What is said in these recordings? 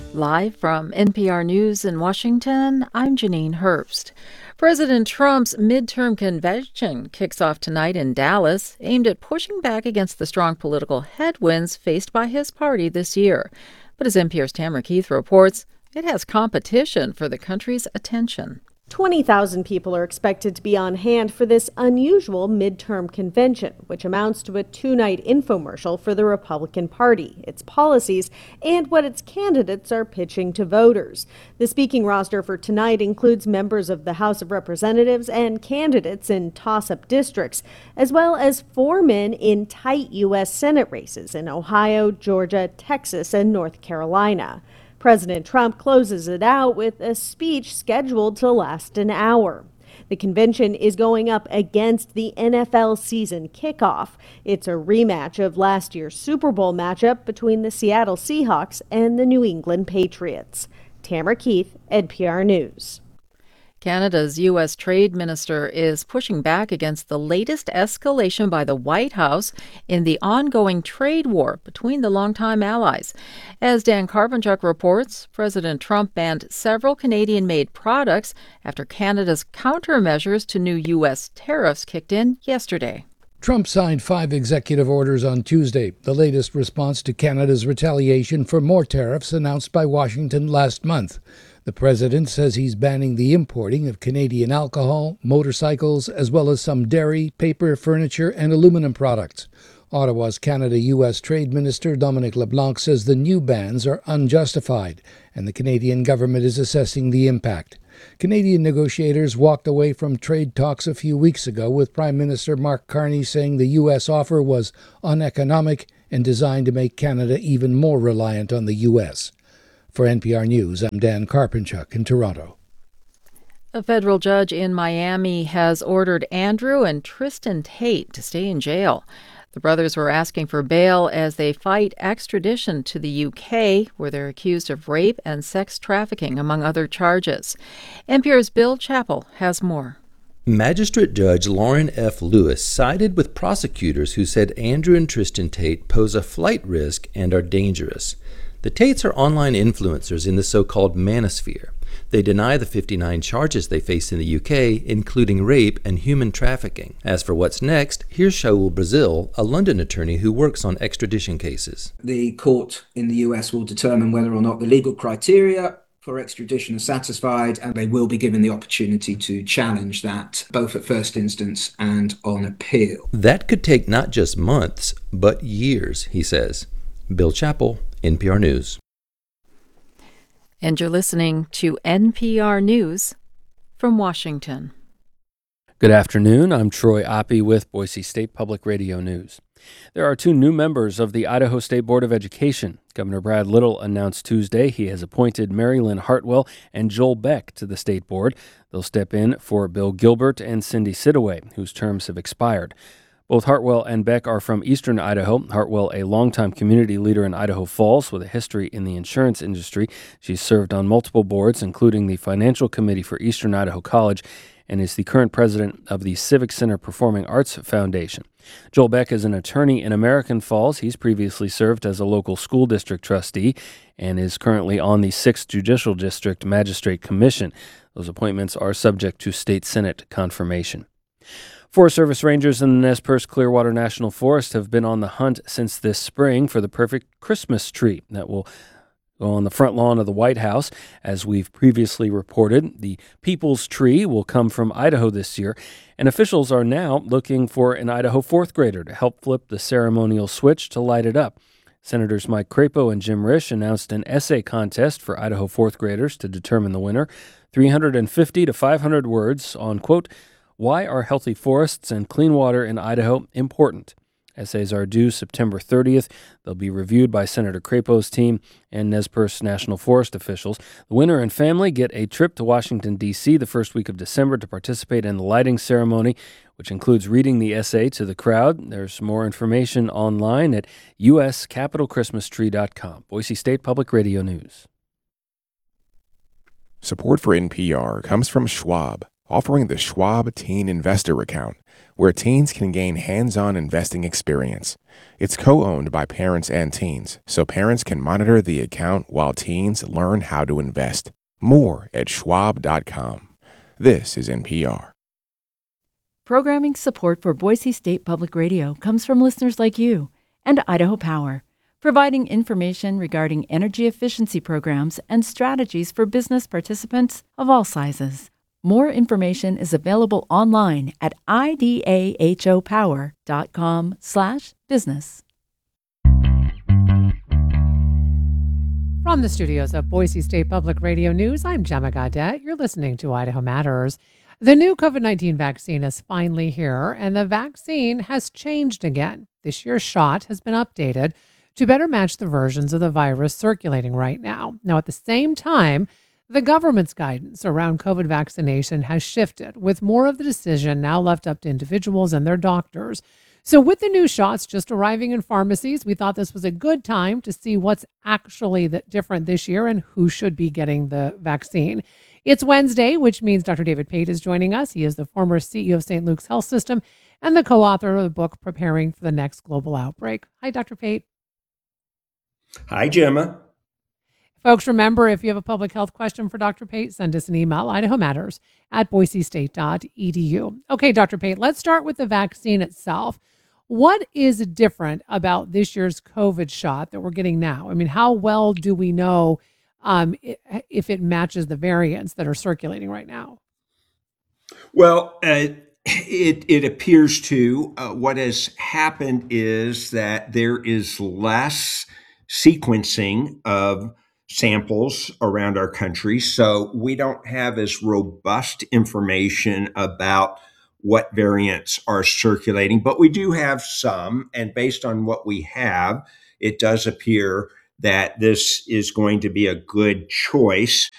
Live from NPR News in Washington, I'm Janine Herbst. President Trump's midterm convention kicks off tonight in Dallas, aimed at pushing back against the strong political headwinds faced by his party this year. But as NPR's Tamara Keith reports, it has competition for the country's attention. 20,000 people are expected to be on hand for this unusual midterm convention, which amounts to a two-night infomercial for the Republican Party, its policies, and what its candidates are pitching to voters. The speaking roster for tonight includes members of the House of Representatives and candidates in toss-up districts, as well as 4 men in tight U.S. Senate races in Ohio, Georgia, Texas, and North Carolina. President Trump closes it out with a speech scheduled to last an hour. The convention is going up against the NFL season kickoff. It's a rematch of last year's Super Bowl matchup between the Seattle Seahawks and the New England Patriots. Tamara Keith, NPR News. Canada's U.S. Trade Minister is pushing back against the latest escalation by the White House in the ongoing trade war between the longtime allies. As Dan Karpenchuk reports, President Trump banned several Canadian-made products after Canada's countermeasures to new U.S. tariffs kicked in yesterday. Trump signed 5 executive orders on Tuesday, the latest response to Canada's retaliation for more tariffs announced by Washington last month. The president says he's banning the importing of Canadian alcohol, motorcycles, as well as some dairy, paper, furniture, and aluminum products. Ottawa's Canada-U.S. Trade Minister Dominic LeBlanc says the new bans are unjustified, and the Canadian government is assessing the impact. Canadian negotiators walked away from trade talks a few weeks ago, with Prime Minister Mark Carney saying the U.S. offer was uneconomic and designed to make Canada even more reliant on the U.S. For NPR News, I'm Dan Karpenchuk in Toronto. A federal judge in Miami has ordered Andrew and Tristan Tate to stay in jail. The brothers were asking for bail as they fight extradition to the UK, where they're accused of rape and sex trafficking, among other charges. NPR's Bill Chappell has more. Magistrate Judge Lauren F. Lewis sided with prosecutors who said Andrew and Tristan Tate pose a flight risk and are dangerous. The Tates are online influencers in the so-called manosphere. They deny the 59 charges they face in the UK, including rape and human trafficking. As for what's next, here's Shaul Brazil, a London attorney who works on extradition cases. The court in the US will determine whether or not the legal criteria for extradition are satisfied, and they will be given the opportunity to challenge that, both at first instance and on appeal. That could take not just months, but years, he says. Bill Chappell, NPR News. And you're listening to NPR News from Washington. Good afternoon. I'm Troy Oppie with Boise State Public Radio News. There are 2 new members of the Idaho State Board of Education. Governor Brad Little announced Tuesday he has appointed Mary Lynn Hartwell and Joel Beck to the state board. They'll step in for Bill Gilbert and Cindy Sidaway, whose terms have expired. Both Hartwell and Beck are from eastern Idaho. Hartwell, a longtime community leader in Idaho Falls with a history in the insurance industry. She's served on multiple boards, including the Financial Committee for Eastern Idaho College, and is the current president of the Civic Center Performing Arts Foundation. Joel Beck is an attorney in American Falls. He's previously served as a local school district trustee and is currently on the 6th Judicial District Magistrate Commission. Those appointments are subject to state Senate confirmation. Forest Service rangers in the Nez Perce Clearwater National Forest have been on the hunt since this spring for the perfect Christmas tree that will go on the front lawn of the White House. As we've previously reported, the People's Tree will come from Idaho this year, and officials are now looking for an Idaho 4th grader to help flip the ceremonial switch to light it up. Senators Mike Crapo and Jim Risch announced an essay contest for Idaho 4th graders to determine the winner. 350 to 500 words on, quote, "Why are healthy forests and clean water in Idaho important?" Essays are due September 30th. They'll be reviewed by Senator Crapo's team and Nez Perce National Forest officials. The winner and family get a trip to Washington, D.C. the first week of December to participate in the lighting ceremony, which includes reading the essay to the crowd. There's more information online at uscapitolchristmastree.com. Boise State Public Radio News. Support for NPR comes from Schwab. offering the Schwab Teen Investor Account, where teens can gain hands-on investing experience. It's co-owned by parents and teens, so parents can monitor the account while teens learn how to invest. More at schwab.com. This is NPR. Programming support for Boise State Public Radio comes from listeners like you and Idaho Power, providing information regarding energy efficiency programs and strategies for business participants of all sizes. More information is available online at idahopower.com/business. From the studios of Boise State Public Radio News, I'm Gemma Gaudet. You're listening to Idaho Matters. The new COVID-19 vaccine is finally here, and the vaccine has changed again. This year's shot has been updated to better match the versions of the virus circulating right now. Now, at the same time, the government's guidance around COVID vaccination has shifted, with more of the decision now left up to individuals and their doctors. So with the new shots just arriving in pharmacies, we thought this was a good time to see what's actually different this year and who should be getting the vaccine. It's Wednesday, which means Dr. David Pate is joining us. He is the former CEO of St. Luke's Health System and the co-author of the book, Preparing for the Next Global Outbreak. Hi, Dr. Pate. Hi, Gemma. Folks, remember, if you have a public health question for Dr. Pate, send us an email, idahomatters@boisestate.edu. Okay, Dr. Pate, let's start with the vaccine itself. What is different about this year's COVID shot that we're getting now? I mean, how well do we know if it matches the variants that are circulating right now? Well, it appears to. What has happened is that there is less sequencing of samples around our country, so we don't have as robust information about what variants are circulating, but we do have some, and based on what we have, it does appear that this is going to be a good choice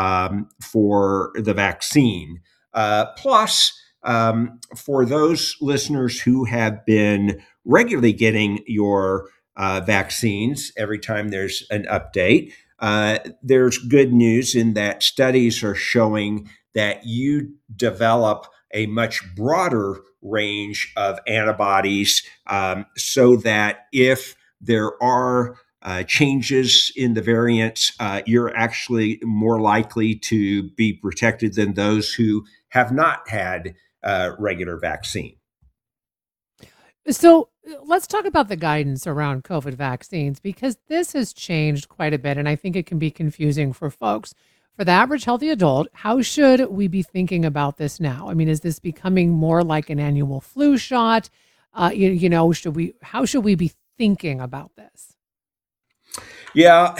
for the vaccine. Plus, for those listeners who have been regularly getting your vaccines every time there's an update, there's good news in that studies are showing that you develop a much broader range of antibodies, so that if there are changes in the variants, you're actually more likely to be protected than those who have not had regular vaccine. So let's talk about the guidance around COVID vaccines, because this has changed quite a bit, and I think it can be confusing for folks. For the average healthy adult, how should we be thinking about this now? I mean, is this becoming more like an annual flu shot? How should we be thinking about this? Yeah,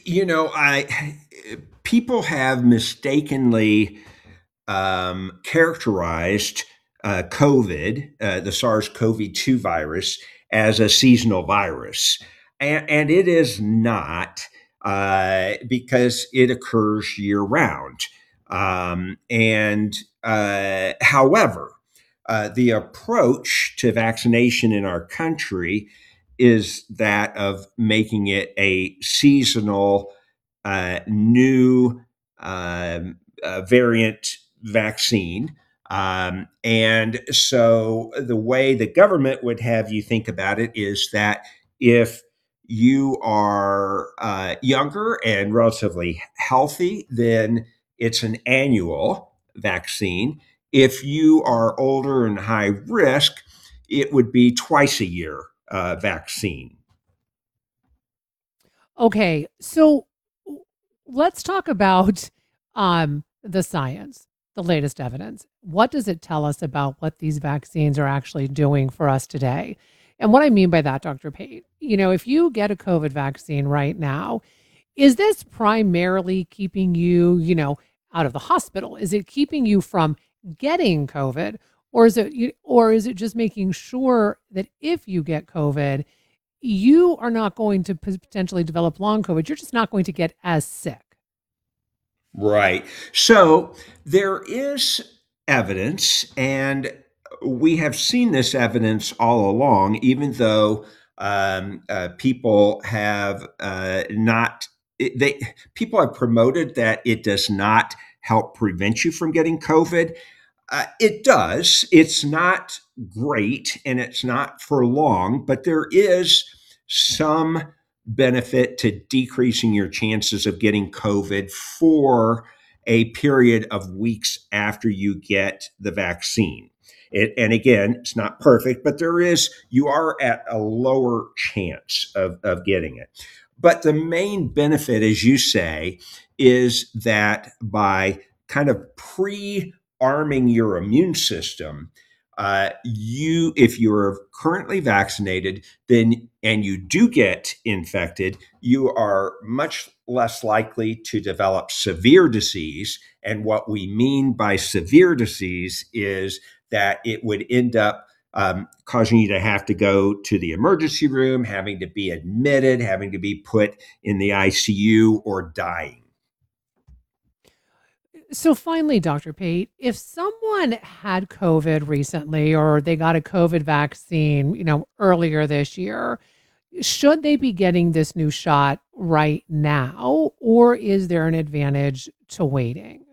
people have mistakenly characterized COVID, the SARS-CoV-2 virus, as a seasonal virus, and it is not. Because it occurs year-round. However, the approach to vaccination in our country is that of making it a seasonal new variant vaccine. And so the way the government would have you think about it is that if you are younger and relatively healthy, then it's an annual vaccine. If you are older and high risk, it would be twice a year vaccine. Okay, so let's talk about the science, the latest evidence. What does it tell us about what these vaccines are actually doing for us today? And what I mean by that, Dr. Pate, if you get a COVID vaccine right now, is this primarily keeping you, out of the hospital? Is it keeping you from getting COVID? Or is it just making sure that if you get COVID, you are not going to potentially develop long COVID? You're just not going to get as sick. Right. So there is evidence, and we have seen this evidence all along, even though people have people have promoted that it does not help prevent you from getting COVID. It does. It's not great and it's not for long, but there is some benefit to decreasing your chances of getting COVID for a period of weeks after you get the vaccine. And again, it's not perfect, but you are at a lower chance of getting it. But the main benefit, as you say, is that by kind of arming your immune system, if you're currently vaccinated, then and you do get infected, you are much less likely to develop severe disease. And what we mean by severe disease is that it would end up causing you to have to go to the emergency room, having to be admitted, having to be put in the ICU, or dying. So finally, Dr. Pate, if someone had COVID recently or they got a COVID vaccine, earlier this year, should they be getting this new shot right now, or is there an advantage to waiting?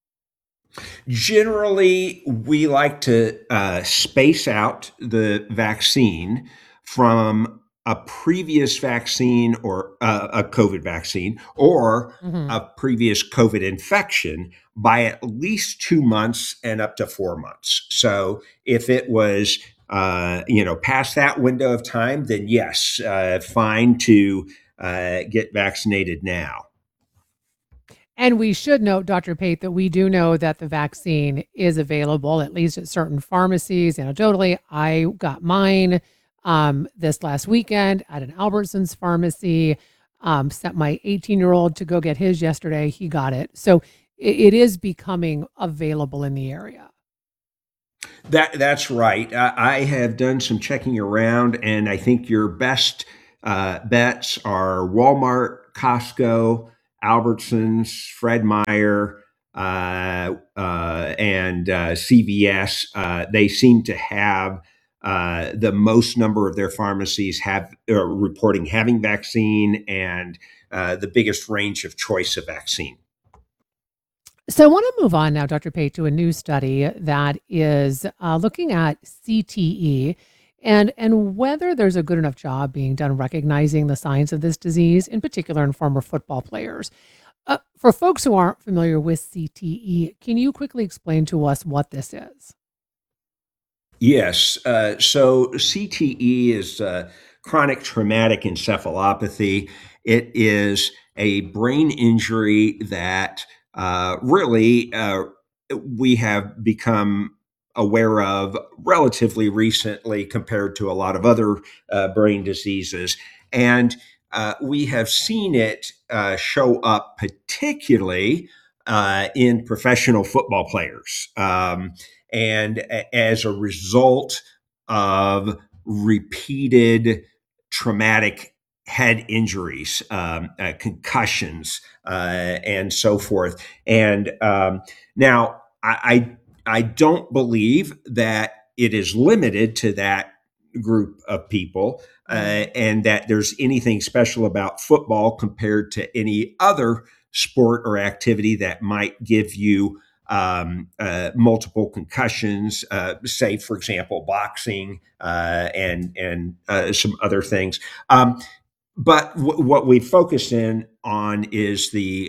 Generally, we like to space out the vaccine from a previous vaccine or a COVID vaccine or Hmm. a previous COVID infection by at least 2 months and up to 4 months. So if it was, past that window of time, then yes, fine to get vaccinated now. And we should note, Dr. Pate, that we do know that the vaccine is available, at least at certain pharmacies. Anecdotally, I got mine this last weekend at an Albertsons pharmacy. Sent my 18-year-old to go get his yesterday. He got it. So it is becoming available in the area. That's right. I have done some checking around, and I think your best bets are Walmart, Costco, Albertsons, Fred Meyer, and CVS. They seem to have the most number of their pharmacies have reporting having vaccine, and the biggest range of choice of vaccine. So I want to move on now, Dr. Pate, to a new study that is looking at CTE and whether there's a good enough job being done recognizing the signs of this disease, in particular in former football players. For folks who aren't familiar with CTE, can you quickly explain to us what this is? Yes. So CTE is chronic traumatic encephalopathy. It is a brain injury that really we have become aware of relatively recently compared to a lot of other brain diseases. And we have seen it show up particularly in professional football players. And as a result of repeated traumatic head injuries, concussions, and so forth. And now I don't believe that it is limited to that group of people, and that there's anything special about football compared to any other sport or activity that might give you multiple concussions, say, for example, boxing and some other things. But what we focus in on is the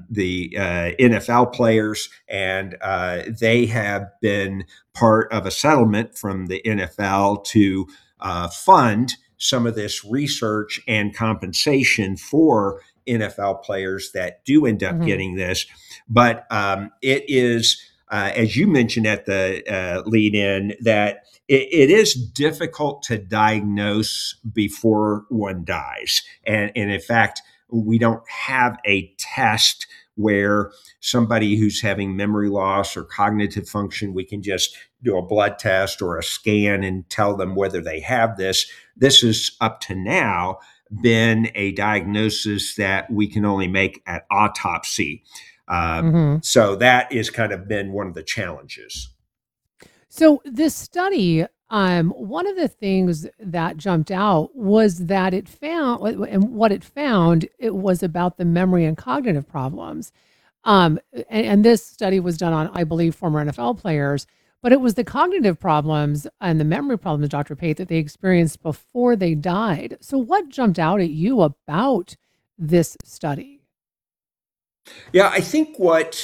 NFL players, and they have been part of a settlement from the NFL to fund some of this research and compensation for NFL players that do end up Hmm. getting this. But it is, as you mentioned at the lead in, that it is difficult to diagnose before one dies. And in fact, we don't have a test where somebody who's having memory loss or cognitive function, we can just do a blood test or a scan and tell them whether they have this. This is up to now been a diagnosis that we can only make at autopsy. Hmm. So that is kind of been one of the challenges. So this study, one of the things that jumped out was that it found, and what it found, it was about the memory and cognitive problems. And this study was done on, I believe, former NFL players, but it was the cognitive problems and the memory problems, Dr. Pate, that they experienced before they died. So, what jumped out at you about this study? Yeah, I think what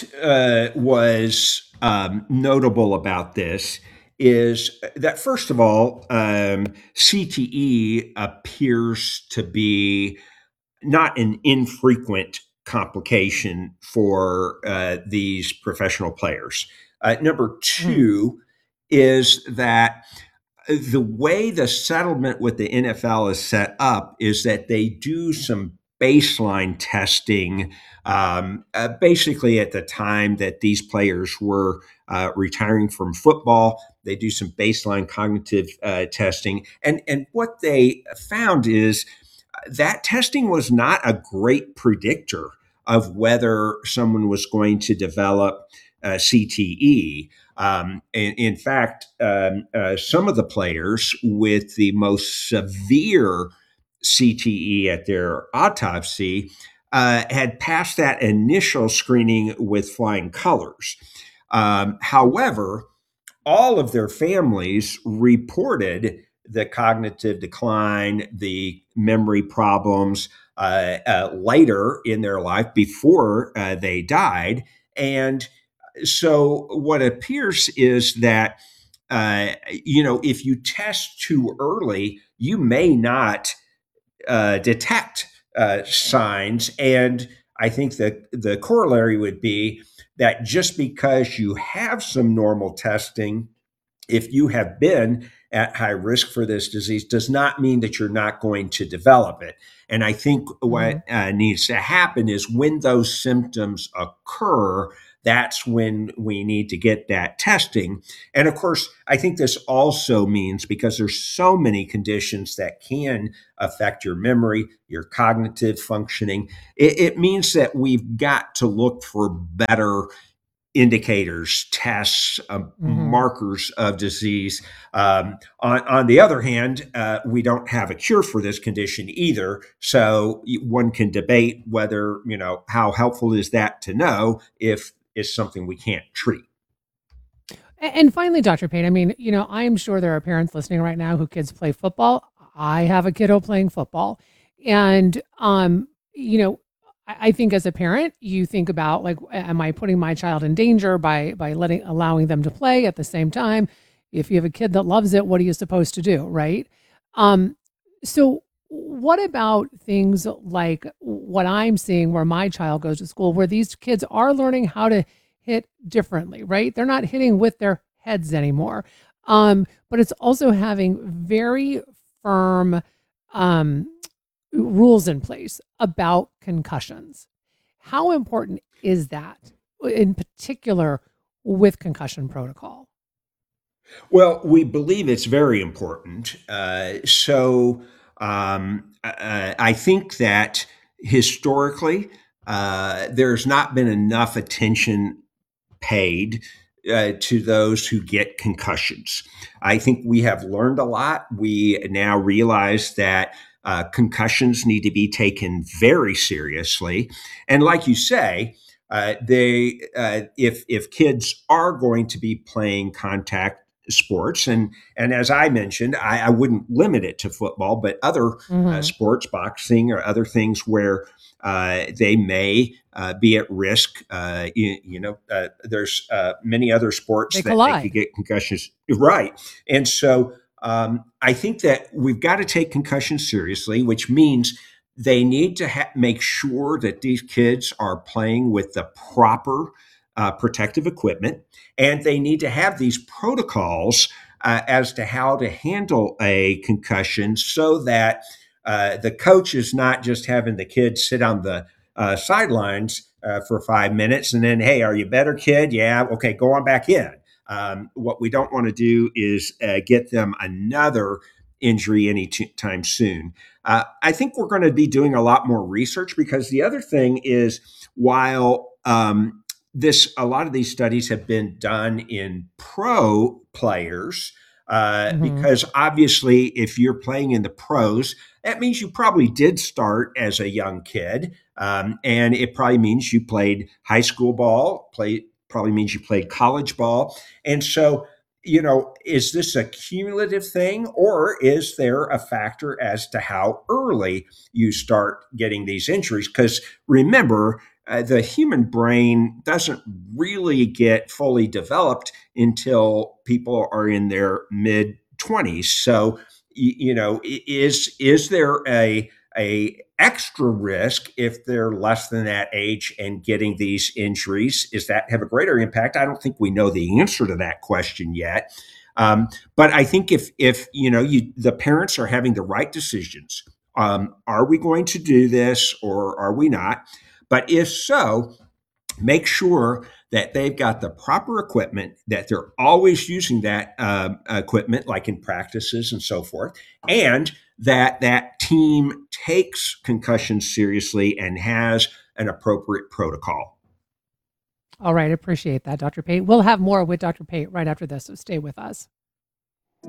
was notable about this is that, first of all, CTE appears to be not an infrequent complication for these professional players. Number Mm, two is that the way the settlement with the NFL is set up is that they do some baseline testing, basically at the time that these players were retiring from football. They do some baseline cognitive testing, and what they found is that testing was not a great predictor of whether someone was going to develop CTE. In fact, some of the players with the most severe CTE at their autopsy had passed that initial screening with flying colors. However, all of their families reported the cognitive decline, the memory problems later in their life before they died. And so what appears is that, if you test too early, you may not detect signs. And I think that the corollary would be that just because you have some normal testing, if you have been at high risk for this disease, does not mean that you're not going to develop it. And I think mhm. what needs to happen is when those symptoms occur, that's when we need to get that testing. And of course, I think this also means, because there's so many conditions that can affect your memory, your cognitive functioning, it means that we've got to look for better indicators, tests, Mhm. markers of disease. On the other hand, we don't have a cure for this condition either. So one can debate whether, how helpful is that to know if it's something we can't treat. And finally, Dr. Payne, I mean, I'm sure there are parents listening right now who kids play football. I have a kiddo playing football. And, you know, I think as a parent, you think about like, am I putting my child in danger by allowing them to play at the same time? If you have a kid that loves it, what are you supposed to do, right? Um, so what about things like what I'm seeing where my child goes to school, where these kids are learning how to hit differently, right? They're not hitting with their heads anymore. But it's also having very firm um, rules in place about concussions. How important is that, in particular, with concussion protocol? Well, we believe it's very important. I think that historically, there's not been enough attention paid to those who get concussions. I think we have learned a lot. We now realize that concussions need to be taken very seriously. And like you say, if kids are going to be playing contact sports, and as I mentioned, I wouldn't limit it to football, but other Hmm. sports, boxing, or other things where they may be at risk. There's many other sports They that they could collide. get concussions. Right. And so I think that we've got to take concussions seriously, which means they need to make sure that these kids are playing with the proper protective equipment, and they need to have these protocols as to how to handle a concussion so that the coach is not just having the kids sit on the sidelines for 5 minutes and then, hey, are you better, kid? Yeah, okay, go on back in. What we don't want to do is get them another injury anytime soon. I think we're going to be doing a lot more research, because the other thing is, while a lot of these studies have been done in pro players, because obviously, if you're playing in the pros, that means you probably did start as a young kid, and it probably means you played high school ball, probably means you played college ball, and so is this a cumulative thing, or is there a factor as to how early you start getting these injuries? Because remember, the human brain doesn't really get fully developed until people are in their mid 20s. So, is there a extra risk if they're less than that age and getting these injuries? Is that have a greater impact? I don't think we know the answer to that question yet. But I think if the parents are having the right decisions, are we going to do this or are we not? But if so, make sure that they've got the proper equipment, that they're always using that equipment, like in practices and so forth, and that team takes concussions seriously and has an appropriate protocol. All right. Appreciate that, Dr. Pate. We'll have more with Dr. Pate right after this, so stay with us.